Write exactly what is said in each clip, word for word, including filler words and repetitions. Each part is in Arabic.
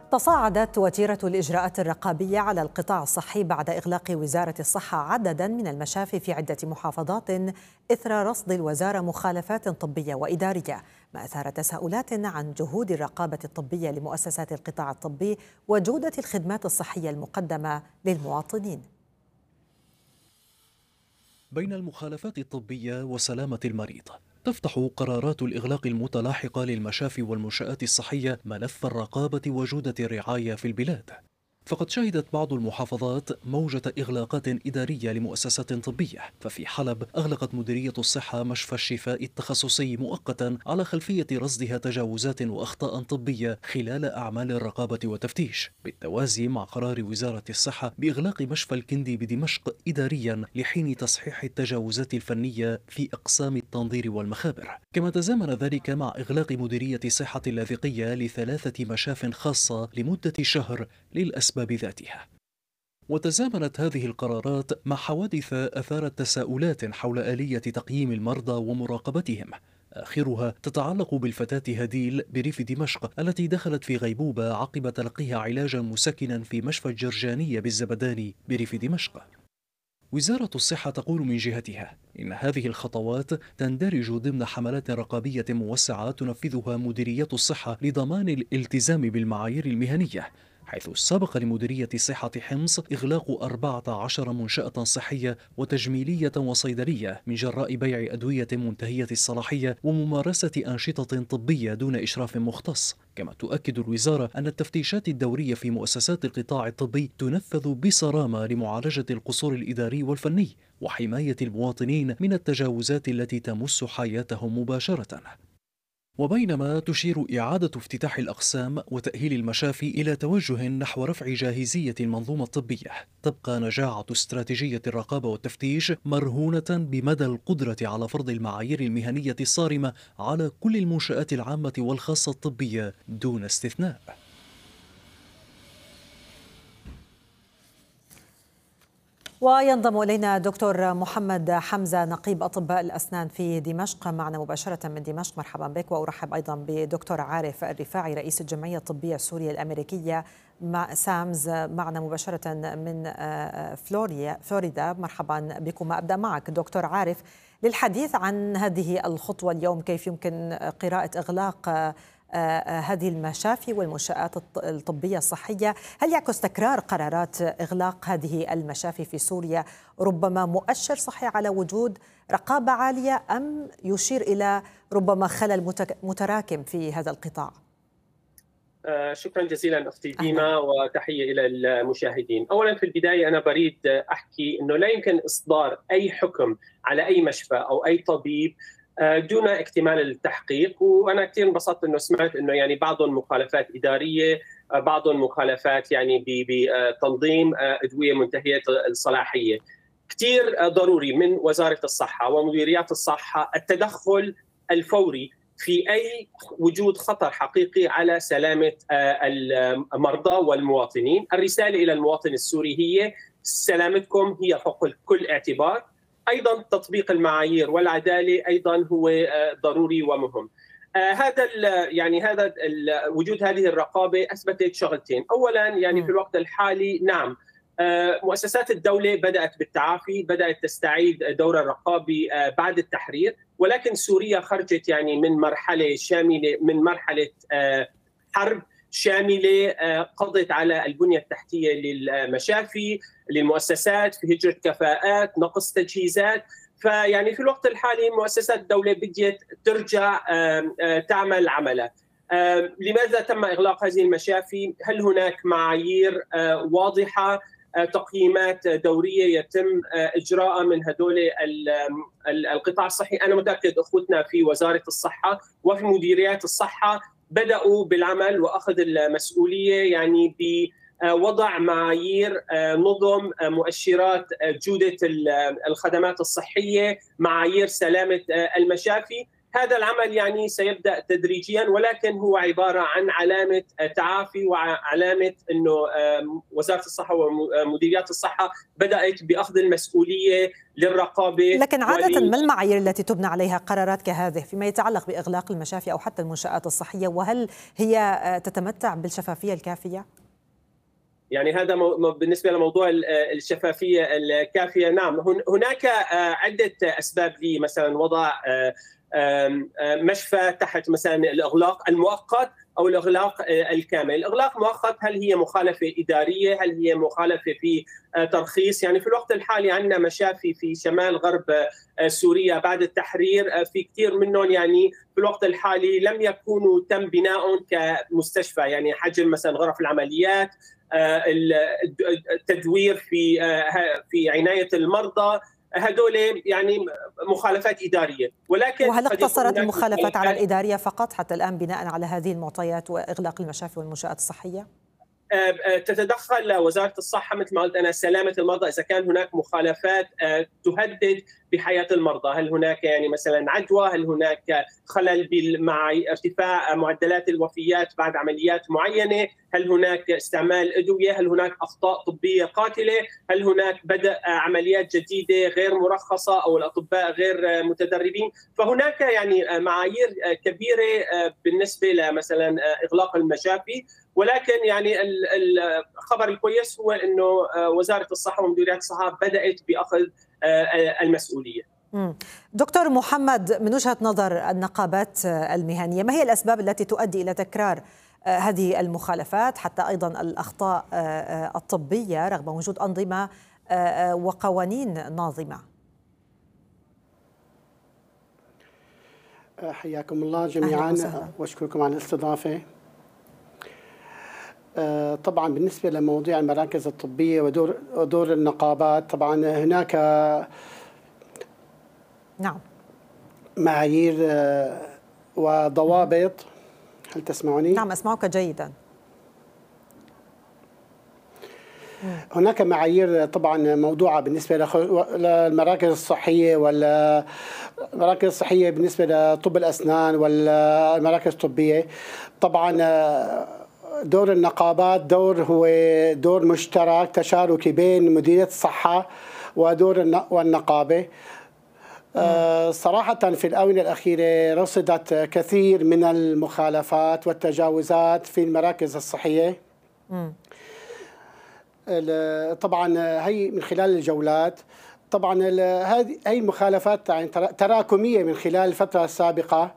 تصاعدت وتيرة الإجراءات الرقابية على القطاع الصحي بعد إغلاق وزارة الصحة عدداً من المشافي في عدة محافظات إثر رصد الوزارة مخالفات طبية وإدارية، ما أثار تساؤلات عن جهود الرقابة الطبية لمؤسسات القطاع الطبي وجودة الخدمات الصحية المقدمة للمواطنين. بين المخالفات الطبية وسلامة المريض، تفتح قرارات الإغلاق المتلاحقة للمشافي والمنشآت الصحية ملف الرقابة وجودة الرعاية في البلاد. فقد شهدت بعض المحافظات موجة إغلاقات إدارية لمؤسسات طبية، ففي حلب أغلقت مديرية الصحة مشفى الشفاء التخصصي مؤقتا على خلفية رصدها تجاوزات وأخطاء طبية خلال أعمال الرقابة والتفتيش، بالتوازي مع قرار وزارة الصحة بإغلاق مشفى الكندي بدمشق إداريا لحين تصحيح التجاوزات الفنية في أقسام التنظير والمخابر. كما تزامن ذلك مع إغلاق مديرية صحة اللاذقية لثلاثة مشاف خاصة لمدة شهر للأسباب بذاتها. وتزامنت هذه القرارات مع حوادث أثارت تساؤلات حول آلية تقييم المرضى ومراقبتهم، آخرها تتعلق بالفتاة هديل بريف دمشق التي دخلت في غيبوبة عقب تلقيها علاجا مسكنا في مشفى الجرجانية بالزبداني بريف دمشق. وزارة الصحة تقول من جهتها إن هذه الخطوات تندرج ضمن حملات رقابية موسعة تنفذها مديرية الصحة لضمان الالتزام بالمعايير المهنية، حيث سبق لمديرية صحة حمص إغلاق أربعة عشر منشأة صحية وتجميلية وصيدلية من جراء بيع أدوية منتهية الصلاحية وممارسة أنشطة طبية دون إشراف مختص. كما تؤكد الوزارة أن التفتيشات الدورية في مؤسسات القطاع الطبي تنفذ بصرامة لمعالجة القصور الإداري والفني وحماية المواطنين من التجاوزات التي تمس حياتهم مباشرة. وبينما تشير إعادة افتتاح الأقسام وتأهيل المشافي إلى توجه نحو رفع جاهزية المنظومة الطبية، تبقى نجاعة استراتيجية الرقابة والتفتيش مرهونة بمدى القدرة على فرض المعايير المهنية الصارمة على كل المنشآت العامة والخاصة الطبية دون استثناء. وينضم إلينا دكتور محمد حمزة نقيب أطباء الأسنان في دمشق معنا مباشرة من دمشق. مرحبا بك. وأرحب أيضا بدكتور عارف الرفاعي رئيس الجمعية الطبية السورية الأمريكية مع سامز معنا مباشرة من فلوريا فلوريدا. مرحبا بكم. أبدأ معك دكتور عارف للحديث عن هذه الخطوة اليوم، كيف يمكن قراءة إغلاق هذه المشافي والمنشآت الطبية الصحية؟ هل يعكس تكرار قرارات إغلاق هذه المشافي في سوريا ربما مؤشر صحي على وجود رقابة عالية، أم يشير إلى ربما خلل متراكم في هذا القطاع؟ شكرا جزيلا أختي ديما، وتحية إلى المشاهدين. أولا في البداية أنا بريد أحكي أنه لا يمكن إصدار أي حكم على أي مشفى أو أي طبيب دون اكتمال التحقيق. وانا كثير انبسطت انه سمعت انه يعني بعضهم مخالفات اداريه، بعضهم مخالفات يعني بتنظيم ادويه منتهيه الصلاحيه. كثير ضروري من وزاره الصحه ومديريات الصحه التدخل الفوري في اي وجود خطر حقيقي على سلامه المرضى والمواطنين. الرساله الى المواطن السوري هي سلامتكم هي فوق كل اعتبار. ايضا تطبيق المعايير والعداله ايضا هو ضروري ومهم. هذا يعني هذا وجود هذه الرقابه اثبتت شغلتين. اولا يعني في الوقت الحالي نعم مؤسسات الدوله بدات بالتعافي، بدات تستعيد دورها الرقابي بعد التحرير، ولكن سوريا خرجت يعني من مرحله شامله، من مرحله حرب شامله قضت على البنيه التحتيه للمشافي، للمؤسسات، في هجره كفاءات، نقص تجهيزات. فيعني في الوقت الحالي مؤسسات الدوله بدأت ترجع تعمل عملها. لماذا تم اغلاق هذه المشافي؟ هل هناك معايير واضحه، تقييمات دوريه يتم اجراءها من هدول القطاع الصحي؟ انا متاكد اخوتنا في وزاره الصحه وفي مديريات الصحه بدأوا بالعمل وأخذ المسؤولية يعني بوضع معايير، نظم، مؤشرات جودة الخدمات الصحية، معايير سلامة المشافي. هذا العمل يعني سيبدأ تدريجيا، ولكن هو عبارة عن علامة تعافي وعلامة أنه وزارة الصحة ومديريات الصحة بدأت بأخذ المسؤولية للرقابة. لكن عادة ما المعايير التي تبنى عليها قرارات كهذه فيما يتعلق بإغلاق المشافي أو حتى المنشآت الصحية، وهل هي تتمتع بالشفافية الكافية؟ يعني هذا بالنسبة لموضوع الشفافية الكافية، نعم هناك عدة أسباب لي، مثلا وضع مشفى تحت مثلا الإغلاق المؤقت أو الإغلاق الكامل. الإغلاق مؤقت هل هي مخالفة إدارية؟ هل هي مخالفة في ترخيص؟ يعني في الوقت الحالي عندنا مشافي في شمال غرب سوريا بعد التحرير، في كثير منهم يعني في الوقت الحالي لم يكونوا تم بناؤهم كمستشفى، يعني حجم مثلا غرف العمليات، التدوير في في عناية المرضى، هذول يعني مخالفات إدارية. ولكن وهل اقتصرت المخالفات على الإدارية فقط حتى الآن بناء على هذه المعطيات وإغلاق المشافي والمنشآت الصحية؟ تتدخل وزارة الصحة مثل ما قلت أنا سلامة المرضى إذا كان هناك مخالفات تهدد بحياة المرضى. هل هناك يعني مثلا عدوى؟ هل هناك خلل مع ارتفاع معدلات الوفيات بعد عمليات معينة؟ هل هناك استعمال أدوية؟ هل هناك أخطاء طبية قاتلة؟ هل هناك بدء عمليات جديدة غير مرخصة أو الأطباء غير متدربين؟ فهناك يعني معايير كبيرة بالنسبة لمثلا إغلاق المشافي. ولكن يعني الخبر الكويس هو انه وزاره الصحه ومديريات الصحه بدات باخذ المسؤوليه. دكتور محمد، من وجهه نظر النقابات المهنيه، ما هي الاسباب التي تؤدي الى تكرار هذه المخالفات حتى ايضا الاخطاء الطبيه رغم وجود انظمه وقوانين ناظمه؟ حياكم الله جميعا واشكركم على الاستضافه. طبعا بالنسبة لمواضيع المراكز الطبية ودور ودور النقابات، طبعا هناك نعم معايير وضوابط. هل تسمعني؟ نعم أسمعك جيدا. هناك معايير طبعا موضوعة بالنسبة للمراكز الصحية والمراكز الصحية بالنسبة لطب الأسنان والمراكز الطبية. طبعا دور النقابات دور هو دور مشترك تشاركي بين مديرية الصحة ودور والنقابة. آه صراحة في الآونة الأخيرة رصدت كثير من المخالفات والتجاوزات في المراكز الصحية. م. طبعا هي من خلال الجولات، طبعا هذه هي المخالفات يعني تراكمية من خلال الفترة السابقة.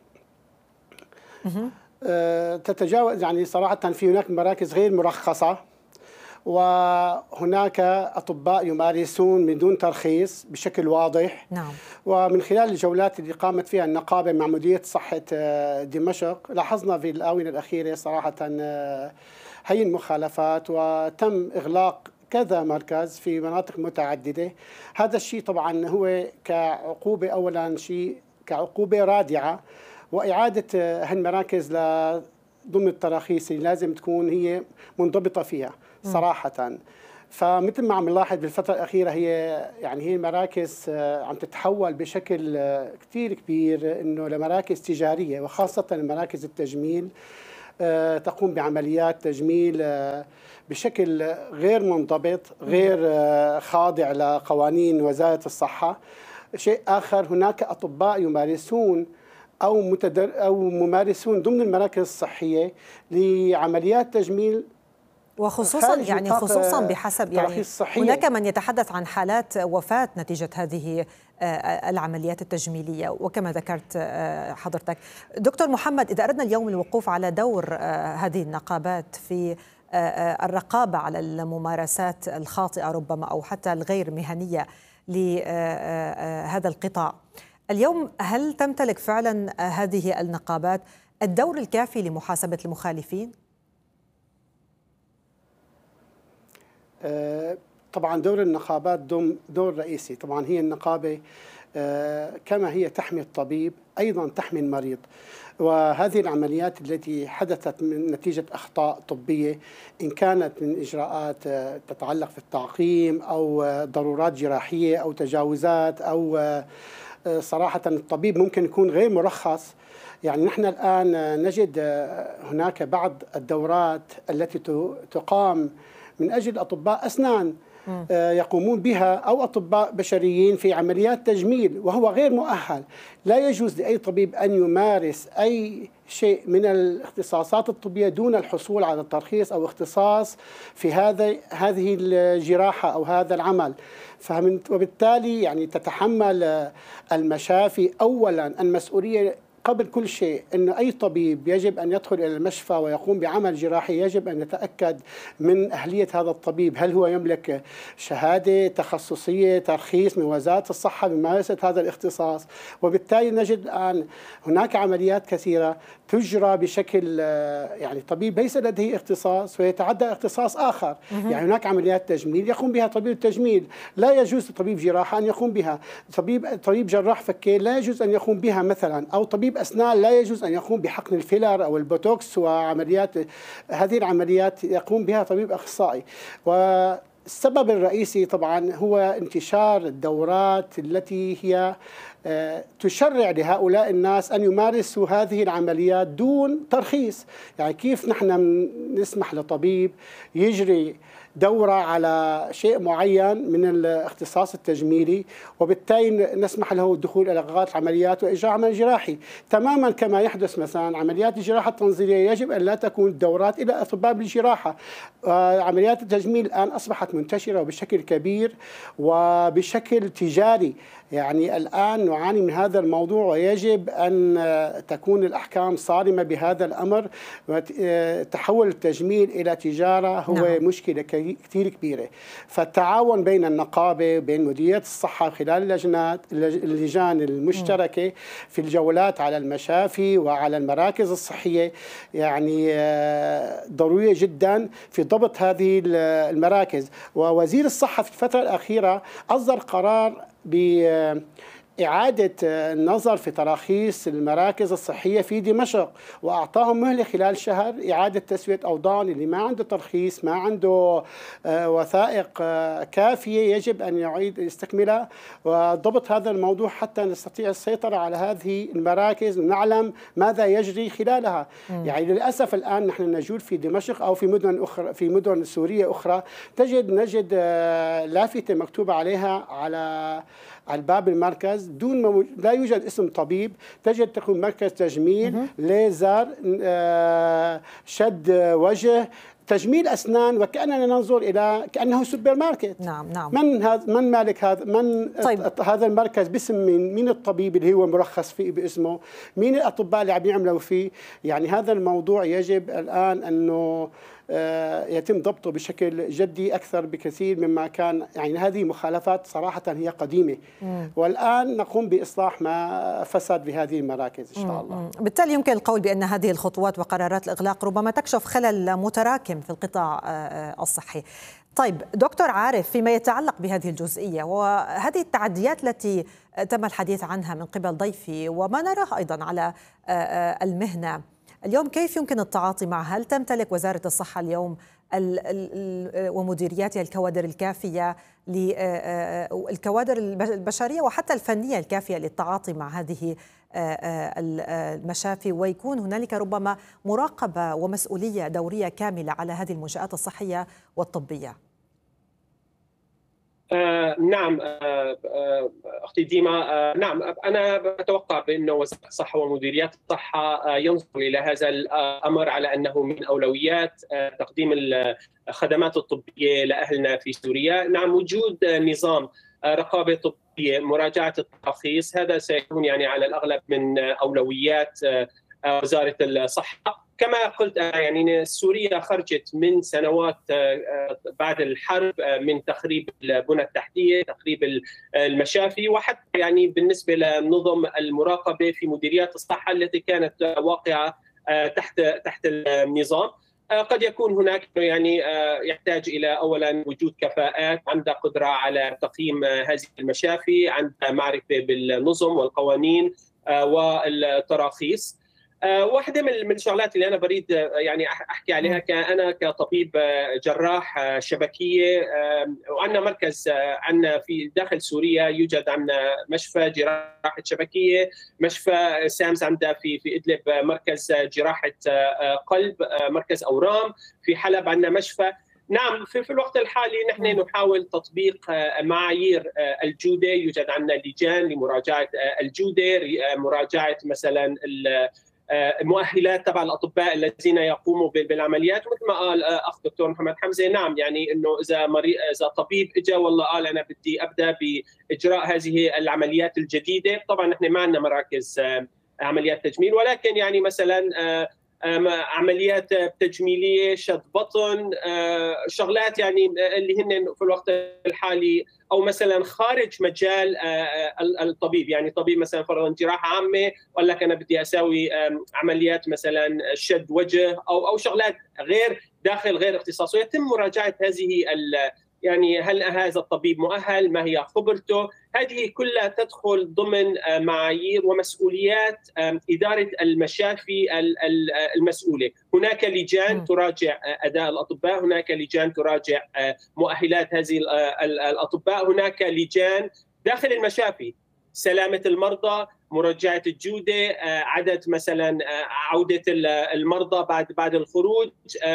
م. تتجاوز يعني صراحة في هناك مراكز غير مرخصة، وهناك أطباء يمارسون من دون ترخيص بشكل واضح. نعم. ومن خلال الجولات اللي قامت فيها النقابة مع مديرية صحة دمشق لاحظنا في الآونة الأخيرة صراحة هي المخالفات، وتم إغلاق كذا مركز في مناطق متعددة. هذا الشيء طبعا هو كعقوبة، أولا شيء كعقوبة رادعة، وإعادة هالمراكز ضمن التراخيص اللي لازم تكون هي منضبطة فيها صراحة. فمثل ما عم نلاحظ بالفترة الأخيرة هي يعني هي المراكز عم تتحول بشكل كتير كبير إنه لمراكز تجارية، وخاصة مراكز التجميل تقوم بعمليات تجميل بشكل غير منضبط، غير خاضع لقوانين وزارة الصحة. شيء آخر، هناك أطباء يمارسون أو متدر أو ممارسون ضمن المراكز الصحية لعمليات تجميل، وخصوصا يعني خصوصا بحسب يعني هناك من يتحدث عن حالات وفاة نتيجة هذه العمليات التجميلية وكما ذكرت حضرتك. دكتور محمد، إذا أردنا اليوم الوقوف على دور هذه النقابات في الرقابة على الممارسات الخاطئة ربما أو حتى الغير مهنية لهذا القطاع اليوم، هل تمتلك فعلا هذه النقابات الدور الكافي لمحاسبة المخالفين؟ طبعا دور النقابات دور رئيسي. طبعا هي النقابة كما هي تحمي الطبيب أيضا تحمي المريض، وهذه العمليات التي حدثت من نتيجة أخطاء طبية إن كانت من إجراءات تتعلق في التعقيم أو ضرورات جراحية أو تجاوزات أو صراحة الطبيب ممكن يكون غير مرخص. يعني نحن الآن نجد هناك بعض الدورات التي تقام من أجل أطباء أسنان يقومون بها أو أطباء بشريين في عمليات تجميل، وهو غير مؤهل. لا يجوز لأي طبيب أن يمارس أي شيء من الاختصاصات الطبية دون الحصول على الترخيص أو اختصاص في هذا هذه الجراحة أو هذا العمل. فمن وبالتالي يعني تتحمل المشافي أولا المسؤولية قبل كل شيء، أن أي طبيب يجب أن يدخل إلى المشفى ويقوم بعمل جراحي يجب أن يتأكد من أهلية هذا الطبيب، هل هو يملك شهادة تخصصية ترخيص من وزارة الصحة بممارسة هذا الاختصاص. وبالتالي نجد الآن هناك عمليات كثيرة تجرى بشكل يعني طبيب ليس لديه اختصاص ويتعدى اختصاص آخر. يعني هناك عمليات تجميل يقوم بها طبيب التجميل، لا يجوز لطبيب جراحة أن يقوم بها. طبيب طبيب جراح فكين لا يجوز أن يقوم بها مثلا، أو طبيب أسنان لا يجوز أن يقوم بحقن الفيلر أو البوتوكس وعمليات هذه العمليات يقوم بها طبيب أخصائي. والسبب الرئيسي طبعا هو انتشار الدورات التي هي تشرع لهؤلاء الناس أن يمارسوا هذه العمليات دون ترخيص. يعني كيف نحن نسمح لطبيب يجري دورة على شيء معين من الاختصاص التجميلي وبالتالي نسمح له الدخول إلى غرفة العمليات وإجراء عمل جراحي، تماما كما يحدث مثلا عمليات الجراحة التنظيرية يجب أن لا تكون دورات إلى أطباء بالجراحة. عمليات التجميل الآن أصبحت منتشرة وبشكل كبير وبشكل تجاري. يعني الآن نعاني من هذا الموضوع ويجب أن تكون الأحكام صارمة بهذا الأمر. تحول التجميل إلى تجارة هو نعم. مشكلة كثير كبيرة. فالتعاون بين النقابة وبين مديرية الصحة خلال اللجنات اللجان المشتركة في الجولات على المشافي وعلى المراكز الصحية يعني ضرورية جدا في ضبط هذه المراكز. ووزير الصحة في الفترة الأخيرة أصدر قرار بإعادة النظر في تراخيص المراكز الصحية في دمشق، وأعطاهم مهلة خلال شهر إعادة تسوية أوضاعهم. اللي ما عنده ترخيص ما عنده وثائق كافية يجب أن يعيد يستكملها وضبط هذا الموضوع حتى نستطيع السيطرة على هذه المراكز ونعلم ماذا يجري خلالها. م. يعني للأسف الآن نحن نجول في دمشق أو في مدن أخرى في مدن سورية أخرى تجد نجد لافتة مكتوبة عليها على على الباب المركز دون مو... لا يوجد اسم طبيب، تجد تكون مركز تجميل ليزر شد وجه تجميل أسنان، وكأننا ننظر إلى كأنه سوبر ماركت. نعم نعم. من هذا من مالك هذا من طيب. هذا المركز باسم مين؟ مين الطبيب اللي هو مرخص فيه باسمه؟ مين الأطباء اللي عم يعملوا فيه؟ يعني هذا الموضوع يجب الآن أنه يتم ضبطه بشكل جدي أكثر بكثير مما كان. يعني هذه مخالفات صراحة هي قديمة مم. والآن نقوم بإصلاح ما فسد بهذه المراكز إن شاء الله. مم. بالتالي يمكن القول بأن هذه الخطوات وقرارات الإغلاق ربما تكشف خلل متراكم في القطاع الصحي. طيب دكتور عارف، فيما يتعلق بهذه الجزئية وهذه التعديات التي تم الحديث عنها من قبل ضيفي وما نراه أيضا على المهنة اليوم، كيف يمكن التعاطي معها؟ هل تمتلك وزارة الصحة اليوم ال ال ومديرياتها الكوادر الكافية للكوادر البشرية وحتى الفنية الكافية للتعاطي مع هذه المشافي، ويكون هنالك ربما مراقبة ومسؤولية دورية كاملة على هذه المنشآت الصحية والطبية؟ آه نعم آه آه أختي ديما، آه نعم أنا أتوقع بأن وزارة الصحة ومديريات الصحة آه ينظر إلى هذا الأمر على أنه من أولويات آه تقديم الخدمات الطبية لأهلنا في سوريا. نعم وجود نظام آه رقابة طبية، مراجعة التراخيص، هذا سيكون يعني على الأغلب من أولويات آه وزارة الصحة. كما قلت يعني سوريا خرجت من سنوات بعد الحرب من تخريب البنى التحتية، تخريب المشافي، وحتى يعني بالنسبة لنظم المراقبة في مديريات الصحة التي كانت واقعة تحت تحت النظام. قد يكون هناك يعني يحتاج إلى أولا وجود كفاءات عندها قدرة على تقييم هذه المشافي، عندها معرفة بالنظم والقوانين والتراخيص. واحدة من الشغلات اللي أنا بريد يعني أحكي عليها، أنا كطبيب جراح شبكية، وعندنا مركز عندنا في داخل سوريا، يوجد عندنا مشفى جراحة شبكية، مشفى سامز عندها في في إدلب مركز جراحة قلب، مركز أورام في حلب عندنا مشفى. نعم، في, في الوقت الحالي نحن نحاول تطبيق معايير الجودة، يوجد عندنا لجان لمراجعة الجودة، مراجعة مثلا مؤهلات تبع الأطباء الذين يقوموا بالعمليات. ومثل ما قال أخ دكتور محمد حمزة، نعم يعني إنه إذا مريض إذا طبيب إجا والله قال أنا بدي أبدأ بإجراء هذه العمليات الجديدة، طبعا نحن ما عندنا مراكز عمليات تجميل، ولكن يعني مثلا عمليات تجميليه، شد بطن، شغلات يعني اللي هن في الوقت الحالي، او مثلا خارج مجال الطبيب، يعني طبيب مثلا فرضا جراحه عامه وقال لك انا بدي اسوي عمليات مثلا شد وجه او او شغلات غير داخل غير اختصاصه، يتم مراجعه هذه يعني هل هذا الطبيب مؤهل، ما هي خبرته. هذه كلها تدخل ضمن معايير ومسؤوليات إدارة المشافي المسؤولة. هناك لجان تراجع أداء الأطباء، هناك لجان تراجع مؤهلات هذه الأطباء، هناك لجان داخل المشافي، سلامة المرضى، مراجعة الجودة، عدد مثلا عودة المرضى بعد بعد الخروج،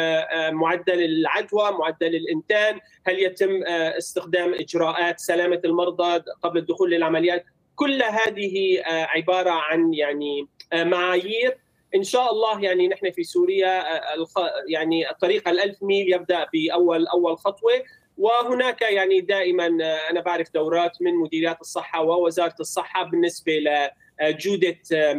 معدل العدوى، معدل الإنتان، هل يتم استخدام إجراءات سلامة المرضى قبل الدخول للعمليات. كل هذه عبارة عن يعني معايير. إن شاء الله يعني نحن في سوريا يعني الطريق الألف ميل يبدأ بأول أول خطوة، وهناك يعني دائما أنا بعرف دورات من مديريات الصحة ووزارة الصحة بالنسبة لجودة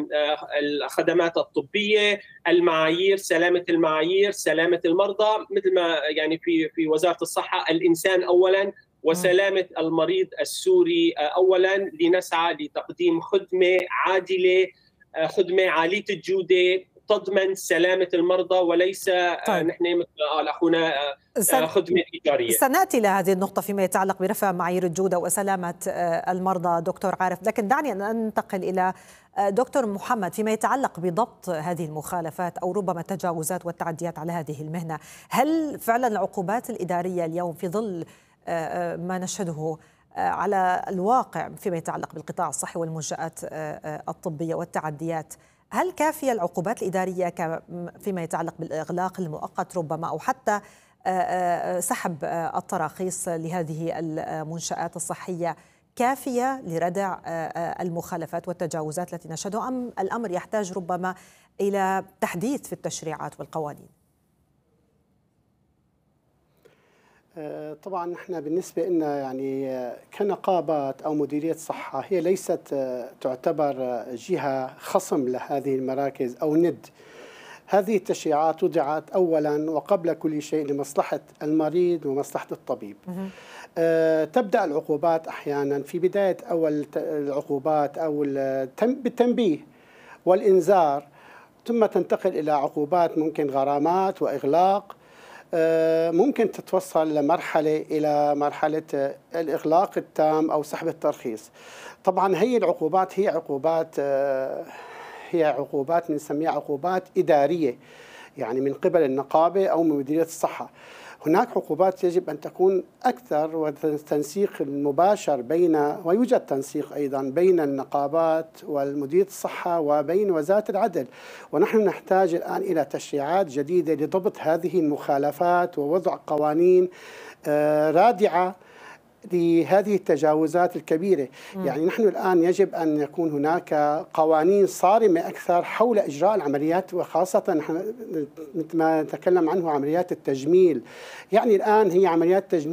الخدمات الطبية، المعايير، سلامة المعايير، سلامة المرضى، مثل ما يعني في في وزارة الصحة الإنسان أولا وسلامة المريض السوري أولا، لنسعى لتقديم خدمة عادلة، خدمة عالية الجودة تضمن سلامة المرضى، وليس طيب. نحن مثل ما قال أخونا سن... خدمة تجارية. سنأتي إلى هذه النقطة فيما يتعلق برفع معايير الجودة وسلامة المرضى دكتور عارف، لكن دعني أن أنتقل إلى دكتور محمد فيما يتعلق بضبط هذه المخالفات أو ربما التجاوزات والتعديات على هذه المهنة. هل فعلا العقوبات الإدارية اليوم في ظل ما نشهده على الواقع فيما يتعلق بالقطاع الصحي والمنشآت الطبية والتعديات، هل كافية العقوبات الإدارية فيما يتعلق بالإغلاق المؤقت ربما أو حتى سحب التراخيص لهذه المنشآت الصحية كافية لردع المخالفات والتجاوزات التي نشهدها، أم الأمر يحتاج ربما إلى تحديث في التشريعات والقوانين؟ طبعا نحن بالنسبة لنا يعني كنقابات أو مديرية صحة هي ليست تعتبر جهة خصم لهذه المراكز أو ند. هذه التشريعات وضعت أولا وقبل كل شيء لمصلحة المريض ومصلحة الطبيب. تبدأ العقوبات أحيانا في بداية أول العقوبات أو بالتنبيه والإنذار، ثم تنتقل إلى عقوبات ممكن غرامات وإغلاق، ممكن تتوصل لمرحلة إلى مرحلة الإغلاق التام أو سحب الترخيص. طبعا هي العقوبات هي عقوبات هي عقوبات بنسميها عقوبات إدارية، يعني من قبل النقابة أو من مديرية الصحة. هناك عقوبات يجب أن تكون أكثر، والتنسيق المباشر بين ويوجد تنسيق أيضا بين النقابات والمديرية الصحة وبين وزارة العدل، ونحن نحتاج الآن إلى تشريعات جديدة لضبط هذه المخالفات ووضع قوانين رادعة لهذه التجاوزات الكبيرة. م. يعني نحن الآن يجب أن يكون هناك قوانين صارمة أكثر حول إجراء العمليات، وخاصة مثل ما نتكلم عنه عمليات التجميل. يعني الآن هي عمليات تجميل